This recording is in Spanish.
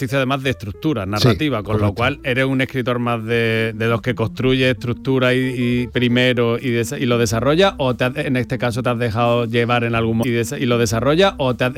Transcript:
ejercicio además de estructura narrativa, Sí, con lo cual eres un escritor más de los que construye estructura y primero y lo desarrolla, o en este caso te has dejado llevar en algún momento y lo desarrolla, o